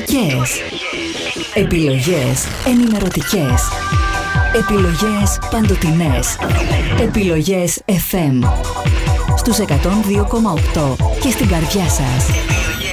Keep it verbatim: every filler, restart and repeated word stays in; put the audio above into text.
Επιλογές. Επιλογές ενημερωτικές. Επιλογές παντοτινές. Επιλογές εφ εμ. Στους εκατόν δύο κόμμα οκτώ και στην καρδιά σας.